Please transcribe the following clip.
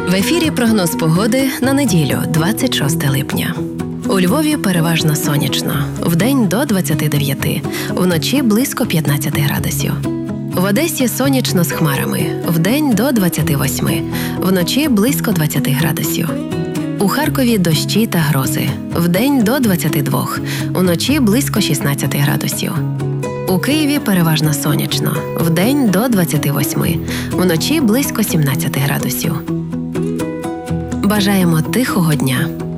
В ефірі прогноз погоди на неділю, 26 липня. У Львові переважно сонячно. Вдень до 29, вночі близько 15 градусів. В Одесі сонячно з хмарами. Вдень до 28, вночі близько 20 градусів. У Харкові дощі та грози. Вдень до 22, вночі близько 16 градусів. У Києві переважно сонячно. Вдень до 28, вночі близько 17 градусів. Бажаємо тихого дня!